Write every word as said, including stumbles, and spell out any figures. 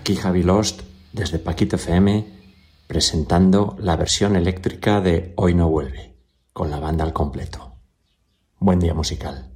Aquí Javi Lost desde Paquito F M presentando la versión eléctrica de Hoy no vuelve, con la banda al completo. Buen día musical.